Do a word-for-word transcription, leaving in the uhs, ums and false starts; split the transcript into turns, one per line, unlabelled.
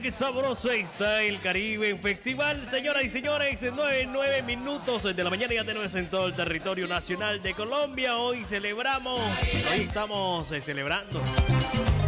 qué sabroso está el Caribe en Festival, señoras y señores. nueve, nueve minutos de la mañana, ya tenemos en todo el territorio nacional de Colombia. Hoy celebramos, hoy estamos eh, celebrando